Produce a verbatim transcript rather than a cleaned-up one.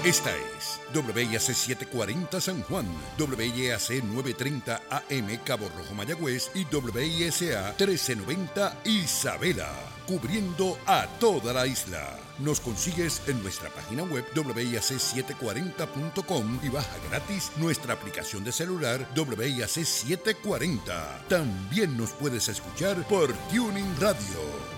Esta es W I A C setecientos cuarenta San Juan, W I A C novecientos treinta A M Cabo Rojo Mayagüez y W I S A trece noventa Isabela, cubriendo a toda la isla. Nos consigues en nuestra página web W I A C setecientos cuarenta punto com y baja gratis nuestra aplicación de celular W I A C setecientos cuarenta. También nos puedes escuchar por Tuning Radio.